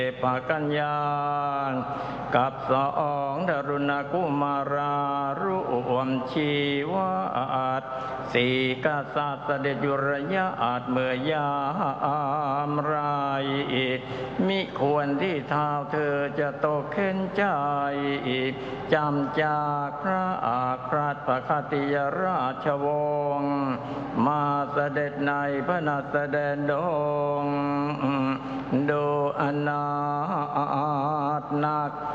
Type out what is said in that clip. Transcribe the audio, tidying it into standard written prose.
ปากัญญากับสองดารุณกุมาราร่วมชีวาตสี่กษัตริย์เสด็จยุรยาตเมื่อยามไรมิควรที่เท้าเธอจะตกเข็นใจจำจากพระอาคราตปคติยราชวงศ์มาเสด็จในพระนาสแดนดงดูอนาถนัก